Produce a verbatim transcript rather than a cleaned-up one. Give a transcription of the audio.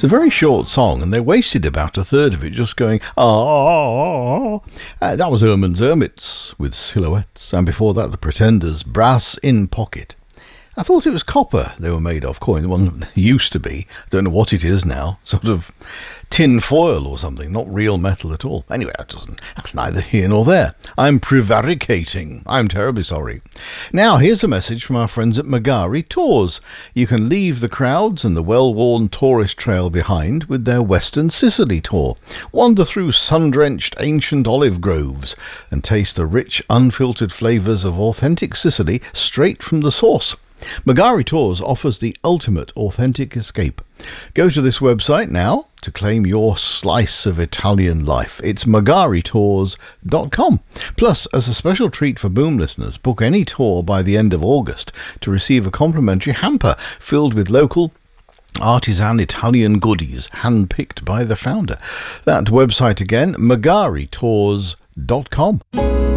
It's a very short song, and they wasted about a third of it just going, ah. Uh, that was Erman's Hermits with Silhouettes, and before that, the Pretenders, Brass in Pocket. I thought it was copper they were made of, coin, the one they used to be. Don't know what it is now, sort of tin foil or something, not real metal at all. Anyway, that doesn't, that's neither here nor there. I'm prevaricating. I'm terribly sorry. Now, here's a message from our friends at Magari Tours. You can leave the crowds and the well-worn tourist trail behind with their Western Sicily tour. Wander through sun-drenched ancient olive groves and taste the rich, unfiltered flavours of authentic Sicily straight from the source. Magari Tours offers the ultimate authentic escape. Go to this website now to claim your slice of Italian life. It's magari tours dot com. Plus, as a special treat for Boom listeners, book any tour by the end of August to receive a complimentary hamper filled with local artisan Italian goodies handpicked by the founder. That website again, magari tours dot com.